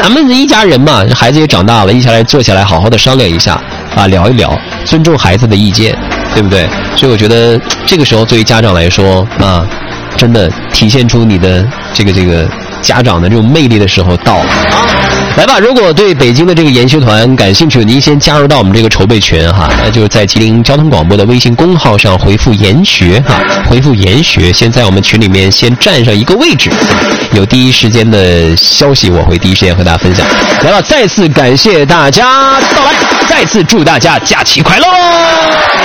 咱们一家人嘛，孩子也长大了，一起来坐下来好好的商量一下啊，聊一聊，尊重孩子的意见，对不对？所以我觉得这个时候作为家长来说啊，真的体现出你的这个家长的这种魅力的时候到了啊！来吧，如果对北京的这个研学团感兴趣，您先加入到我们这个筹备群哈，那就是在吉林交通广播的微信公号上回复研学哈，回复研学，先在我们群里面先占上一个位置，有第一时间的消息我会第一时间和大家分享。来吧，再次感谢大家到来，再次祝大家假期快乐。